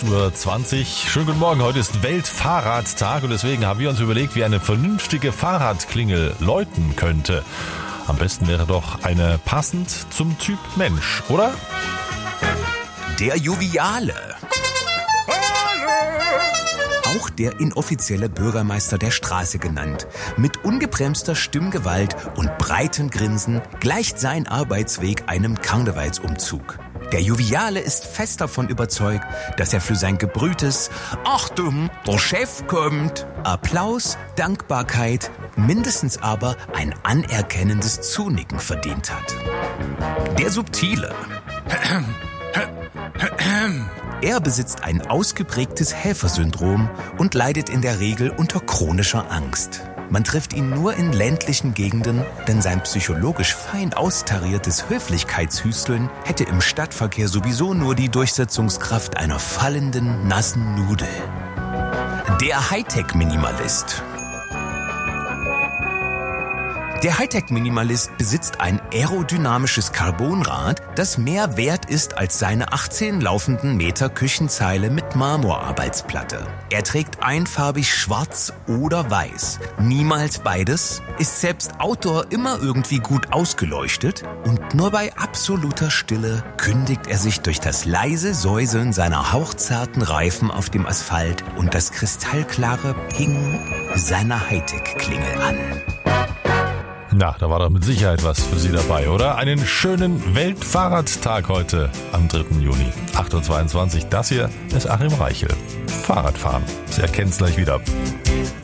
8:20 Uhr. Schönen guten Morgen, heute ist Weltfahrradtag und deswegen haben wir uns überlegt, wie eine vernünftige Fahrradklingel läuten könnte. Am besten wäre doch eine passend zum Typ Mensch, oder? Der Joviale. Auch der inoffizielle Bürgermeister der Straße genannt. Mit ungebremster Stimmgewalt und breitem Grinsen gleicht sein Arbeitsweg einem Karnevalsumzug. Der Joviale ist fest davon überzeugt, dass er für sein gebrühtes "Achtung, der Chef kommt" Applaus, Dankbarkeit, mindestens aber ein anerkennendes Zunicken verdient hat. Der Subtile. Er besitzt ein ausgeprägtes Helfersyndrom und leidet in der Regel unter chronischer Angst. Man trifft ihn nur in ländlichen Gegenden, denn sein psychologisch fein austariertes Höflichkeitshüsteln hätte im Stadtverkehr sowieso nur die Durchsetzungskraft einer fallenden, nassen Nudel. Der Hightech-Minimalist. Der Hightech-Minimalist besitzt ein aerodynamisches Carbonrad, das mehr wert ist als seine 18 laufenden Meter Küchenzeile mit Marmorarbeitsplatte. Er trägt einfarbig schwarz oder weiß, niemals beides, ist selbst Outdoor immer irgendwie gut ausgeleuchtet und nur bei absoluter Stille kündigt er sich durch das leise Säuseln seiner hauchzarten Reifen auf dem Asphalt und das kristallklare Ping seiner Hightech-Klingel an. Na, da war doch mit Sicherheit was für Sie dabei, oder? Einen schönen Weltfahrradtag heute am 3. Juni, 8:22 Uhr. Das hier ist Achim Reichel. Fahrradfahren. Sie erkennen es gleich wieder.